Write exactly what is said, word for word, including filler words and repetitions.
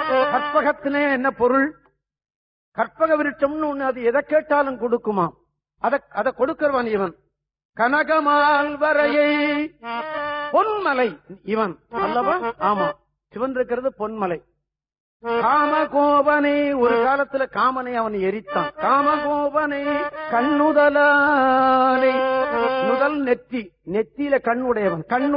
கற்பகத்திலே என்ன பொருள்? கற்பக விருட்சம்னு ஒண்ணு, அது எதை கேட்டாலும் கொடுக்குமா? அதை கொடுக்கிறவன் இவன். கனகமால் வரையை பொன்மலை இவன் அல்லவா? ஆமா, சிவன் இருக்கிறது பொன்மலை. காமகோபனை, ஒரு காலத்துல காமனை அவன் எரித்தான். காமகோபனை கண்ணுதலானை, முதல் நெத்தி, நெத்தியில கண்ணுடையவன். கண்ணு